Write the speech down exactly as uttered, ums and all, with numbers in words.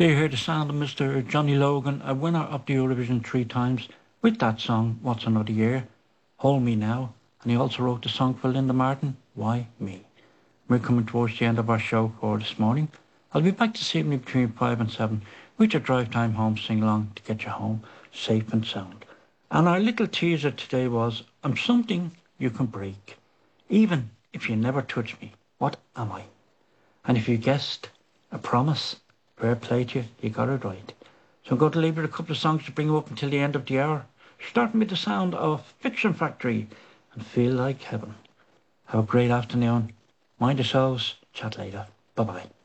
There you hear the sound of Mister Johnny Logan, a winner of the Eurovision three times, with that song, What's Another Year, Hold Me Now, and he also wrote the song for Linda Martin, Why Me. We're coming towards the end of our show for this morning. I'll be back this evening between five and seven with your drive time home sing-along to get you home safe and sound. And our little teaser today was, I'm something you can break. Even if you never touch me, what am I? And if you guessed a promise, fair play to you, you got it right. So I'm going to leave it a couple of songs to bring you up until the end of the hour, starting with the sound of Fiction Factory and Feel Like Heaven. Have a great afternoon. Mind yourselves. Chat later. Bye-bye.